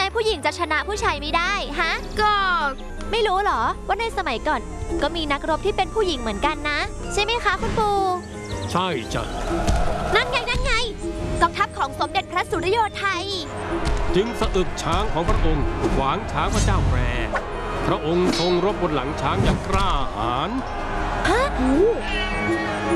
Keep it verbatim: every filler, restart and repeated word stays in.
ผู้หญิงจะชนะผู้ชายไม่ได้ฮะก็ไม่รู้เหรอว่าในสมัยก่อนก็มีนักรบที่เป็นผู้หญิงเหมือนกันนะใช่ไหมคะคุณปู่ใช่จ้ะนั่นไงนั่นไงกองทัพของสมเด็จพระสุริโยไทยจึงสะอึกช้างของพระองค์ขวางช้างพระเจ้าแปรพระองค์ทรงรบบนหลังช้างอย่างกล้าหาญฮะ